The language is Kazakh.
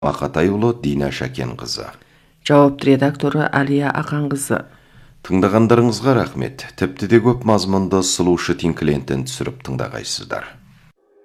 Мақатайұлы Дина Шәкенқызы. Жауапты редакторы Алия Ақанқызы. Тыңдағандарыңызға рахмет. Тіпті де көп мазмұнды сұлушы тинклентін түсіріп тыңдағайсыздар.